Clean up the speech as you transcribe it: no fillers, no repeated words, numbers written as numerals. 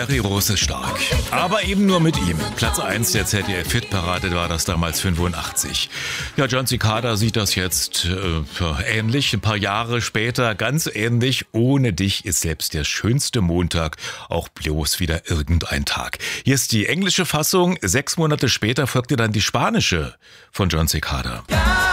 Larry Ross ist stark. Aber eben nur mit ihm. Platz 1 der ZDF-Hitparade war das damals 85. Ja, John Cicada sieht das jetzt ähnlich. Ein paar Jahre später ganz ähnlich. Ohne dich ist selbst der schönste Montag auch bloß wieder irgendein Tag. Hier ist die englische Fassung. 6 Monate später folgte dann die spanische von John Cicada.